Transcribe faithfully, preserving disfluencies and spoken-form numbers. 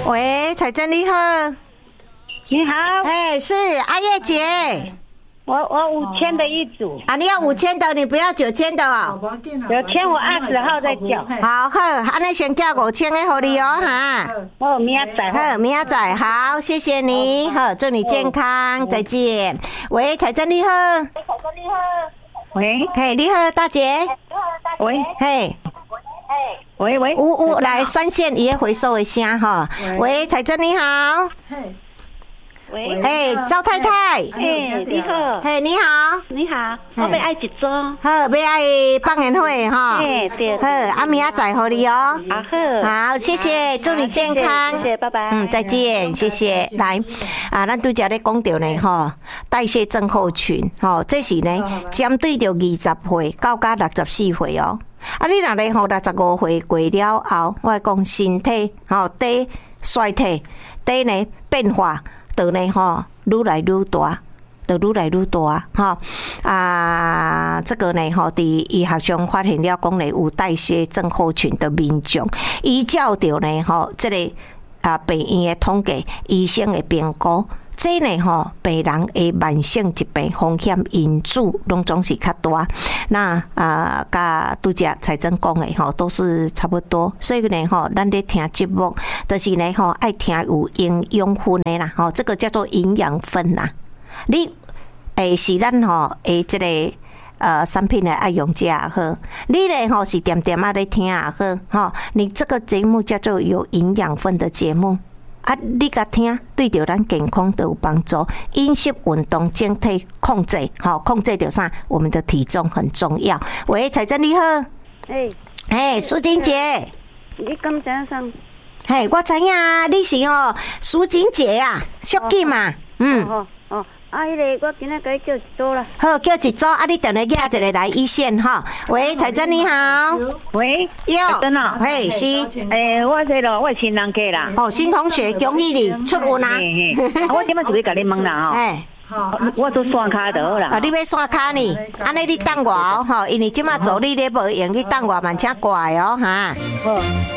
喂，彩珍你好。 你好。 哎，是阿月姐。 我我五千的一组啊，你要五千的，你不要九千的哦。 九千我二十号再叫。 好好，安尼先叫五千的给你哦哈。 哦，明仔好，明仔好，谢谢你，好，祝你健康，再见。喂，彩珍你好。彩珍你好。喂， 嘿，你好，大姐。 喂， 嘿。 喂喂， 有有来三线也回收一下哈。喂，彩珍你好。 喂， 哎，赵太太， 哎，你好， 哎，你好， 你好，我要爱一组， 好，要爱放年会哈， 哎对， 好，阿明仔载给你哦， 啊好， 好，谢谢，祝你健康， 谢谢，拜拜， 嗯，再见，谢谢，来，啊，咱拄则咧讲到呢吼，代谢症候群，吼，这是呢针对着二十岁到甲六十四岁哦，啊，你若咧吼六十五岁过了后，我讲身体吼第衰退，第呢变化。就呢吼，愈来愈大，就愈来愈大哈啊！这个呢吼，伫医学上发现了讲呢有代谢症候群的民众，依照着呢吼，这个啊病院的统计，医生的评估，这呢吼病人的慢性疾病风险因素拢总是较大。那啊，甲拄则财政讲的吼，都是差不多。所以呢吼，咱咧听节目，就是呢吼爱听有营养分的啦，吼，这个叫做营养分啦。你诶是咱吼诶这个呃产品的爱用者也好，你咧吼是点点啊咧听也好，吼，你这个节目叫做有营养分的节目。啊，你甲听，对着咱健康都有帮助。饮食、运动、整体控制，好控制着啥？我们的体重很重要。喂，彩珍你好。 哎哎，苏金姐。 你敢知影啥？ 嘿，我知影啊，你是哦，苏金姐啊，属鸡嘛。嗯。 哦哦。啊，迄个我今仔甲你叫一组啦。 好，叫一组啊！你等下叫一个来一线哈。喂，彩珍你好。 喂， 哟， 真哦， 嘿是。 诶，我这咯，我新人客啦。 哦，新同学，恭喜你出运啦。 我今摆就要甲你问啦吼。哎。我都刷卡就好啦。 啊，你要刷卡呢？安尼你等我哦，吼，因为即马助理咧无用，你等我慢请过来哦，哈。好。